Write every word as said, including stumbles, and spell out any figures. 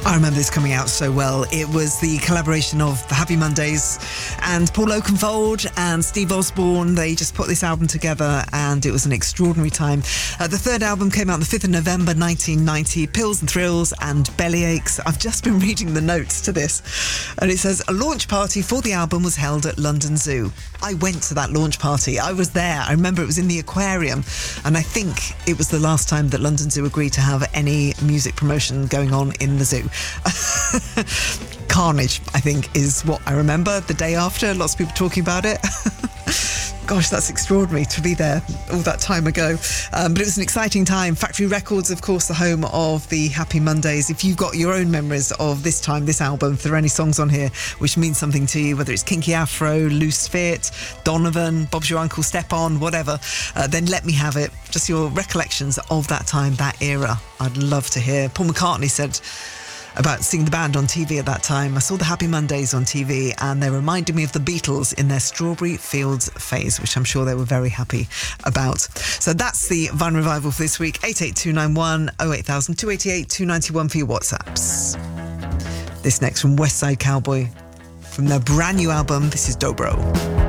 I remember this coming out so well. It was the collaboration of the Happy Mondays and Paul Oakenfold and Steve Osborne. They just put this album together and it was an extraordinary time. Uh, the third album came out on the fifth of November nineteen ninety, Pills and Thrills and Bellyaches. I've just been reading the notes to this and it says, a launch party for the album was held at London Zoo. I went to that launch party. I was there. I remember it was in the aquarium and I think it was the last time that London Zoo agreed to have any music promotion going on in the zoo. Carnage, I think, is what I remember the day after. Lots of people talking about it. Gosh, that's extraordinary to be there all that time ago. Um, but it was an exciting time. Factory Records, of course, the home of the Happy Mondays. If you've got your own memories of this time, this album, if there are any songs on here which mean something to you, whether it's Kinky Afro, Loose Fit, Donovan, Bob's Your Uncle, Step On, whatever, uh, then let me have it. Just your recollections of that time, that era. I'd love to hear. Paul McCartney said about seeing the band on T V at that time. I saw the Happy Mondays on T V and they reminded me of the Beatles in their Strawberry Fields phase, which I'm sure they were very happy about. So that's the Vine Revival for this week. eight eight two nine one oh eight thousand, two eight eight two nine one for your WhatsApps. This next from West Side Cowboy from their brand new album. This is Dobro.